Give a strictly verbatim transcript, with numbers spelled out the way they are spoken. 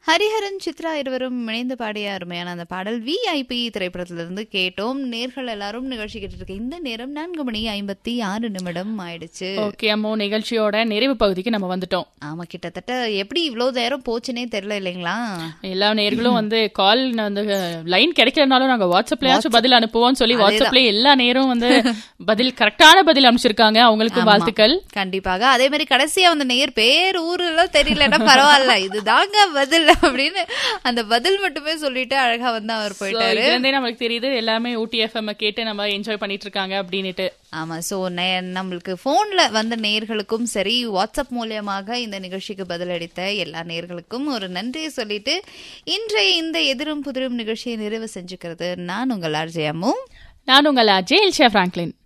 ஹரிஹரன் சித்ரா இருவரும் இணைந்து பாடிய அருமையான அந்த பாடல் விஐபி திரைப்படத்திலிருந்து கேட்டோம். நேர்கள் எல்லாரும் நிகழ்ச்சி கேட்டு இருக்கு. இந்த நேரம் நான்கு மணி ஐம்பத்தி ஆறு நிமிடம் ஆயிடுச்சு. ஓகே அம்மோ, நிகழ்ச்சியோட நிறைவு பகுதிக்கு நம்ம வந்துட்டோம். ஆமா, கிட்டத்தட்ட எப்படி இவ்வளவு நேரம் போச்சுனே தெரியல இல்லைங்களா? எல்லா நேர்களும் வந்து கால் வந்து லைன் கிடைக்கலனாலும் நாங்க வாட்ஸ்அப்லயாச்சும் பதில் அனுப்புவோம் சொல்லி வாட்ஸ்அப்ல எல்லா நேரம் வந்து பதில் கரெக்டான பதில் அனுப்பிச்சிருக்காங்க. அவங்களுக்கு வாழ்த்துக்கள். கண்டிப்பாக. அதே மாதிரி கடைசியா வந்து நேர் பேர் ஊரு எல்லாம் தெரியலன்னா பரவாயில்ல, இதுதாங்க பதில் அப்படின்னு அந்த பதில் மட்டுமே சொல்லிட்டு அழகா வந்து அவர் போயிட்டாரு. நமக்கு தெரியுது எல்லாமே ஊட்டி எஃப்எம் கேட்டு நம்ம என்ஜாய் பண்ணிட்டு இருக்காங்க அப்படின்னுட்டு. ஆமா, சோ நம்மளுக்கு போன்ல வந்த நேர்களுக்கும் சரி, வாட்ஸ்அப் மூலியமாக இந்த நிகழ்ச்சிக்கு பதிலளித்த எல்லா நேர்களுக்கும் ஒரு நன்றியை சொல்லிட்டு இன்றைய இந்த எதிரும் புதிரும் நிகழ்ச்சியை நிறைவு செஞ்சுக்கிறது நான் உங்கள் ஆர்ஜே அம்மு. நான் உங்கள் ஆர்ஜே எல்ஷா பிராங்க்லின்.